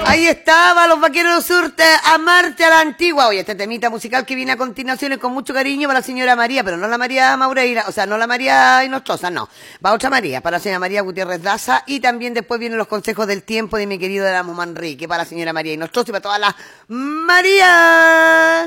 Ahí estaba, los Vaqueros del Sur, Amarte a la Antigua. Oye, este temita musical que viene a continuación es con mucho cariño para la señora María, pero no la María Maureira, o sea, no la María Inostrosa, no. Va otra María, para la señora María Gutiérrez Daza, y también después vienen los consejos del tiempo de mi querido Erasmo Manrique, para la señora María Inostrosa y para todas las Marías.